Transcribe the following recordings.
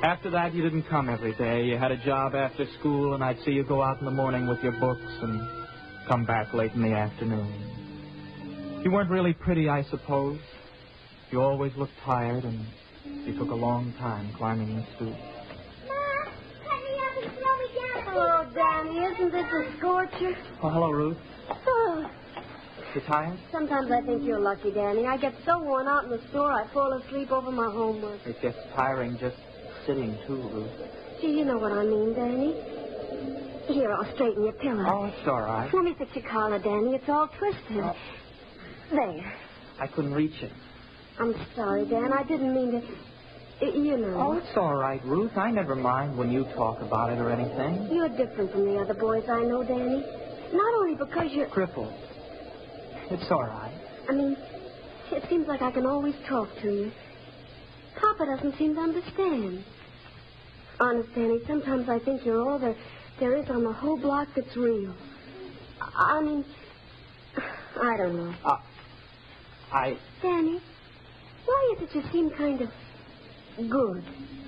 After that, you didn't come every day. You had a job after school, and I'd see you go out in the morning with your books and come back late in the afternoon. You weren't really pretty, I suppose. You always looked tired, and you took a long time climbing the stoop. Ma, let me up and throw me down. Hello, Danny. Isn't this a scorcher? Oh, hello, Ruth. Oh. You tired? Sometimes I think you're lucky, Danny. I get so worn out in the store, I fall asleep over my homework. It gets tiring just sitting, too, Ruth. Gee, you know what I mean, Danny. Here, I'll straighten your pillow. Oh, it's all right. Let me fix your collar, Danny. It's all twisted. There. I couldn't reach it. I'm sorry, Dan. I didn't mean to... You know. Oh, it's all right, Ruth. I never mind when you talk about it or anything. You're different from the other boys I know, Danny. Not only because you're... Crippled. It's all right. I mean, it seems like I can always talk to you. Papa doesn't seem to understand. Honest, Danny, sometimes I think you're all there is on the whole block that's real. I mean, I don't know. Danny, why is it you seem kind of good?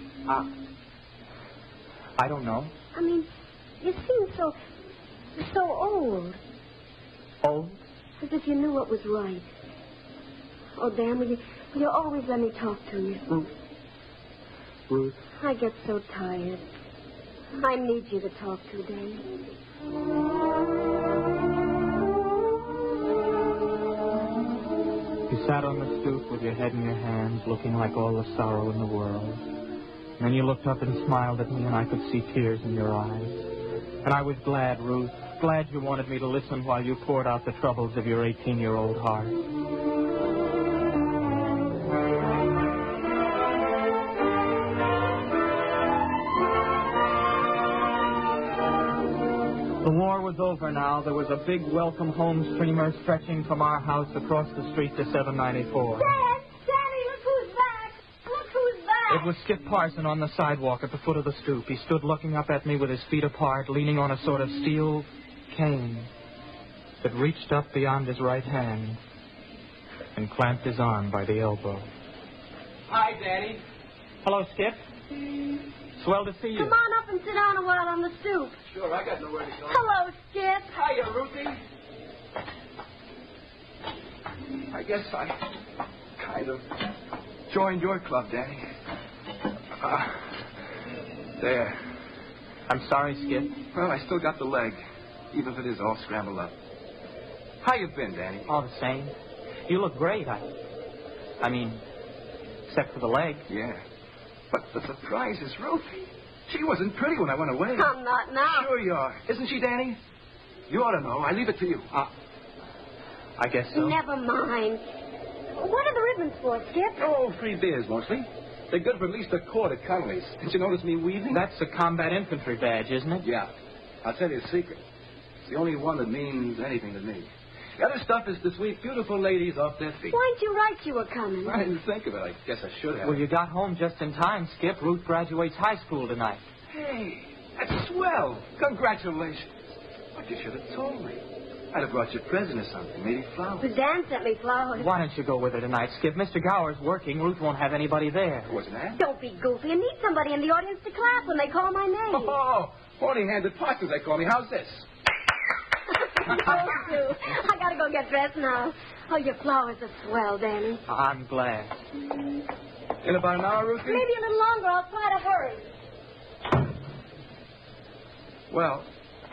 I don't know. I mean, you seem so old. Old? As if you knew what was right. Oh, Dan, will you always let me talk to you? Ruth? I get so tired. I need you to talk to, Danny. You sat on the stoop with your head in your hands, looking like all the sorrow in the world. And then you looked up and smiled at me, and I could see tears in your eyes. And I was glad, Ruth, glad you wanted me to listen while you poured out the troubles of your 18-year-old heart. The war was over now. There was a big welcome home streamer stretching from our house across the street to 794. Dad! Daddy, look who's back! Look who's back! It was Skip Parson on the sidewalk at the foot of the stoop. He stood looking up at me with his feet apart, leaning on a sort of steel cane that reached up beyond his right hand and clamped his arm by the elbow. Hi, Daddy. Hello, Skip. Swell to see you. Come on up and sit down a while on the stoop. Sure, I got nowhere to go. Hello, Skip. Hiya, Ruthie. I guess I kind of joined your club, Daddy. There. I'm sorry, Skip. Well, I still got the leg, even if it is all scrambled up. How you been, Danny? All the same. You look great. I mean, except for the leg. Yeah. But the surprise is Ruthie. She wasn't pretty when I went away. I'm not now. Sure you are. Isn't she, Danny? You ought to know. I leave it to you. I guess so. Never mind. What are the ribbons for, Skip? Oh, free beers, mostly. They're good for at least a quart at Connolly's. Didn't you notice me wheezing? That's a combat infantry badge, isn't it? Yeah. I'll tell you a secret. It's the only one that means anything to me. The other stuff is to sweep beautiful ladies off their feet. Why didn't you write you were coming? I didn't think of it. I guess I should have. Well, you got home just in time, Skip. Ruth graduates high school tonight. Hey, that's swell. Congratulations. But you should have told me. I'd have brought you a present or something, maybe flowers. The Dan sent me flowers. Why don't you go with her tonight, Skip? Mr. Gower's working. Ruth won't have anybody there. What's that? Don't be goofy. I need somebody in the audience to clap when they call my name. Oh, horny-handed partners, they call me. How's this? Oh, do. I gotta go get dressed now. Oh, your flowers are swell, Danny. I'm glad. In about an hour, Ruthie? Maybe a little longer. I'll try to hurry. Well,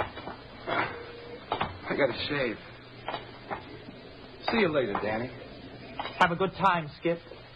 I gotta shave. See you later, Danny. Have a good time, Skip.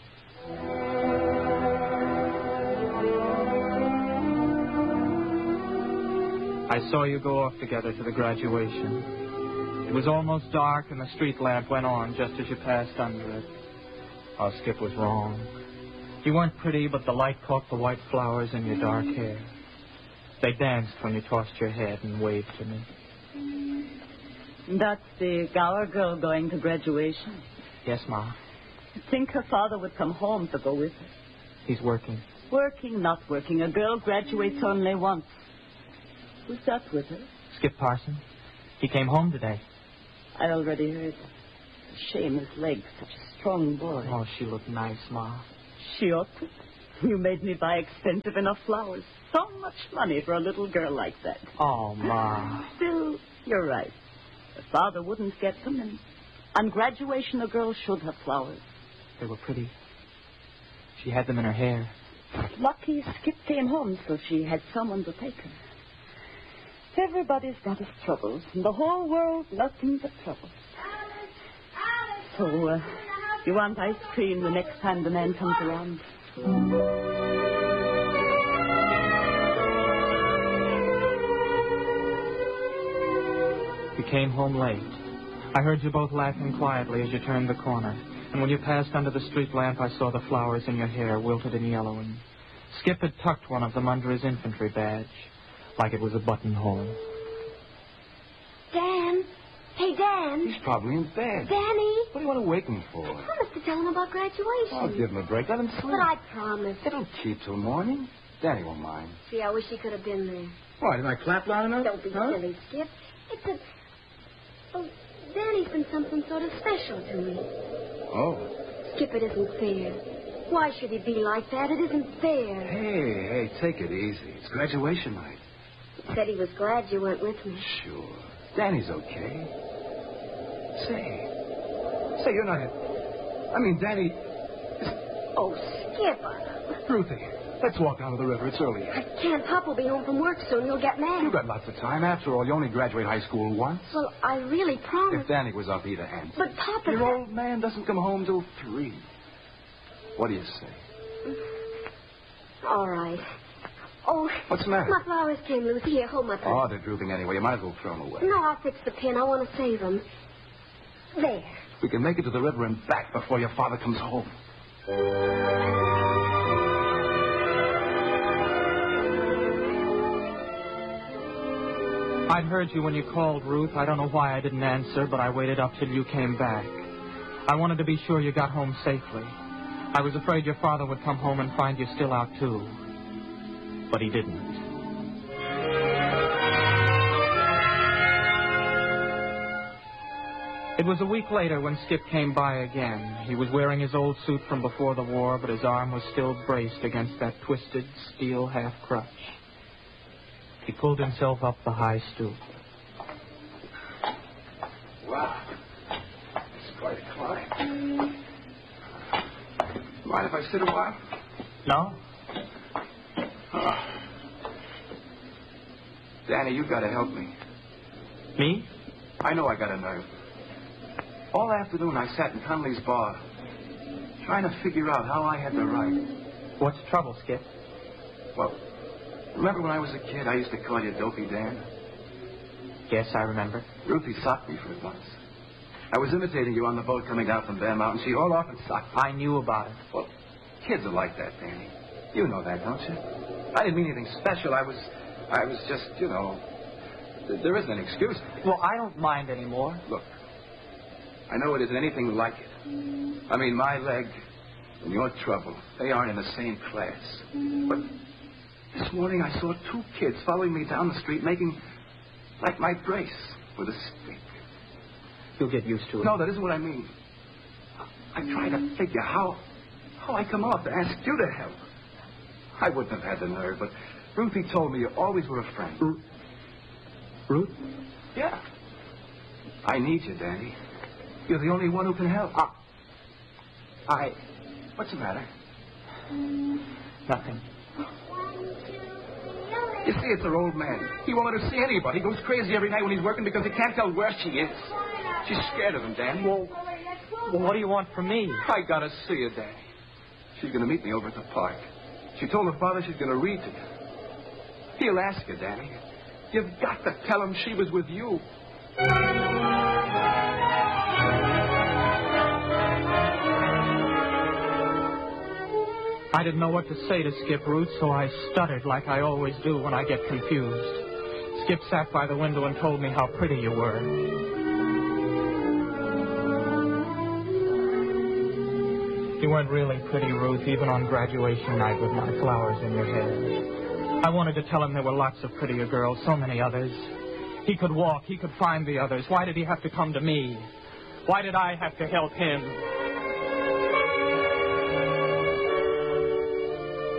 I saw you go off together to the graduation. It was almost dark, and the street lamp went on just as you passed under it. Oh, Skip was wrong. You weren't pretty, but the light caught the white flowers in your dark hair. They danced when you tossed your head and waved to me. That's the Gower girl going to graduation. Yes, Ma. You'd think her father would come home to go with her. He's working. Working, not working. A girl graduates only once. Who's that with her? Skip Parson. He came home today. I already heard. A shame his legs, such a strong boy. Oh, she looked nice, Ma. She ought to. You made me buy expensive enough flowers. So much money for a little girl like that. Oh, Ma. Still, you're right. Her father wouldn't get them, and on graduation, a girl should have flowers. They were pretty. She had them in her hair. Lucky Skip came home, so she had someone to take her. Everybody's got his troubles. In the whole world, nothing but trouble. So, you want ice cream the next time the man comes around? You came home late. I heard you both laughing quietly as you turned the corner. And when you passed under the street lamp, I saw the flowers in your hair, wilted and yellowing. Skip had tucked one of them under his infantry badge, like it was a buttonhole. Dan. Hey, Dan. He's probably in bed. Danny. What do you want to wake him for? I promised to tell him about graduation. I'll give him a break. Let him sleep. But I promised. It'll keep till morning. Danny won't mind. Gee, I wish he could have been there. Why, did I clap loud enough? Don't be silly, Skip. It's a... Oh, Danny's been something sort of special to me. Oh. Skip, it isn't fair. Why should he be like that? It isn't fair. Hey, take it easy. It's graduation night. He said he was glad you went with me. Sure. Danny's okay. Say, you're not... I mean, Danny... Oh, Skip. Ruthie, let's walk down to the river. It's early. I can't. Pop will be home from work soon. You'll get mad. You've got lots of time. After all, you only graduate high school once. Well, I really promised. If Danny was up, he'd have answered. But Papa... Your old man doesn't come home till 3. What do you say? All right. Oh. What's the matter? My flowers came loose. Here, hold my pen. Oh, they're drooping anyway. You might as well throw them away. No, I'll fix the pin. I want to save them. There. We can make it to the river and back before your father comes home. I'd heard you when you called, Ruth. I don't know why I didn't answer, but I waited up till you came back. I wanted to be sure you got home safely. I was afraid your father would come home and find you still out, too. But he didn't. It was a week later when Skip came by again. He was wearing his old suit from before the war, but his arm was still braced against that twisted steel half-crutch. He pulled himself up the high stoop. Wow. It's quite a climb. Mind if I sit a while? No? Danny, you got to help me. Me? I know I got a nerve. All afternoon I sat in Conley's bar, trying to figure out how I had to write. What's the trouble, Skip? Well, remember when I was a kid, I used to call you Dopey Dan? Yes, I remember. Ruthie socked me for it once. I was imitating you on the boat coming down from Bear Mountain. She hauled off and socked me. I knew about it. Well, kids are like that, Danny. You know that, don't you? I didn't mean anything special. I was just, you know, there isn't an excuse. Well, I don't mind anymore. Look, I know it isn't anything like it. I mean, my leg and your trouble, they aren't in the same class. But this morning I saw 2 kids following me down the street making like my brace with a stick. You'll get used to it. No, that isn't what I mean. I try to figure how I come off to ask you to help. I wouldn't have had the nerve, but Ruthie told me you always were a friend. Ruth? Yeah. I need you, Danny. You're the only one who can help. What's the matter? Nothing. You see, it's her old man. He won't let her see anybody. He goes crazy every night when he's working because he can't tell where she is. She's scared of him, Danny. Well, what do you want from me? I gotta see her, Danny. She's gonna meet me over at the park. She told her father she's gonna read to you. He'll ask her, Danny. You've got to tell him she was with you. I didn't know what to say to Skip, Ruth, so I stuttered like I always do when I get confused. Skip sat by the window and told me how pretty you were. You weren't really pretty, Ruth, even on graduation night with my flowers in your hair. I wanted to tell him there were lots of prettier girls, so many others. He could walk, he could find the others. Why did he have to come to me? Why did I have to help him?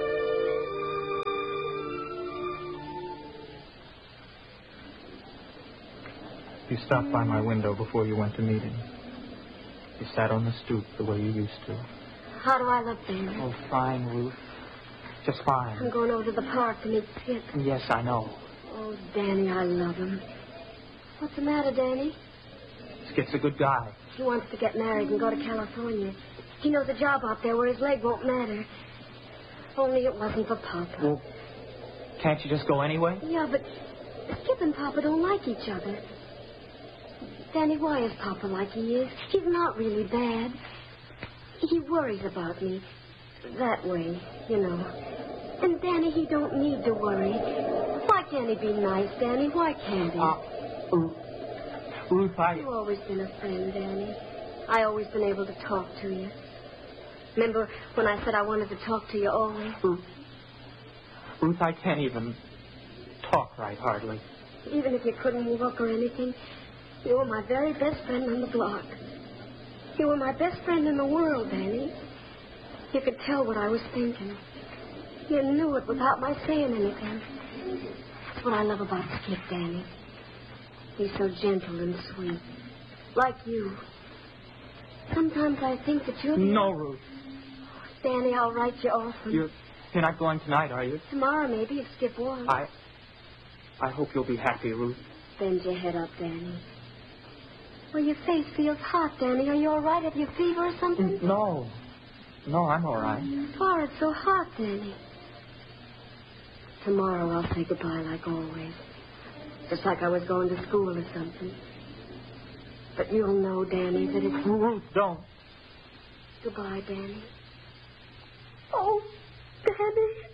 You stopped by my window before you went to meet him. You sat on the stoop the way you used to. How do I look, Danny? Oh, fine, Ruth. Just fine. I'm going over to the park to meet Skip. Yes, I know. Oh, Danny, I love him. What's the matter, Danny? Skip's a good guy. He wants to get married and go to California. He knows a job out there where his leg won't matter. Only it wasn't for Papa. Well, can't you just go anyway? Yeah, but Skip and Papa don't like each other. Danny, why is Papa like he is? He's not really bad. He worries about me. That way, you know. And Danny, he don't need to worry. Why can't he be nice, Danny? Why can't he? Ruth, You've always been a friend, Danny. I always been able to talk to you. Remember when I said I wanted to talk to you always? Ruth, I can't even talk right, hardly. Even if you couldn't walk or anything, you were my very best friend on the block. You were my best friend in the world, Danny. You could tell what I was thinking. You knew it without my saying anything. That's what I love about Skip, Danny. He's so gentle and sweet. Like you. Sometimes I think that you're... No, Ruth. Danny, I'll write you often. You're not going tonight, are you? Tomorrow, maybe, if Skip wants. I hope you'll be happy, Ruth. Bend your head up, Danny. Well, your face feels hot, Danny. Are you all right? Have you fever or something? No. No, I'm all right. Why, it's so hot, Danny. Tomorrow I'll say goodbye like always. Just like I was going to school or something. But you'll know, Danny, that it's... Ruth, don't. Goodbye, Danny. Oh, Danny.